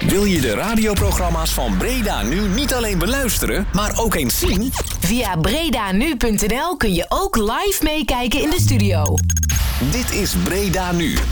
Wil je de radioprogramma's van Breda Nu niet alleen beluisteren, maar ook eens zien? Via bredanu.nl kun je ook live meekijken in de studio. Dit is Breda Nu.